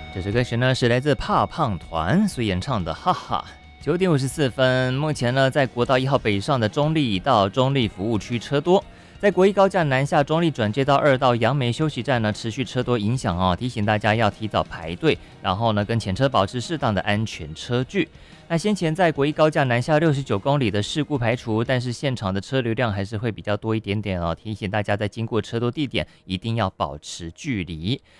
这首歌曲呢是来自怕胖团所演唱的哈哈。9点54分，目前呢在国道1号北上的中立到中立服务区车多，在国一高架南下中立转接到2到杨梅休息站呢持续车多影响哦，提醒大家要提早排队，然后呢跟前车保持适当的安全车距。那先前在国一高架南下69公里的事故排除，但是现场的车流量还是会比较多一点点哦，提醒大家在经过车多地点一定要保持距离。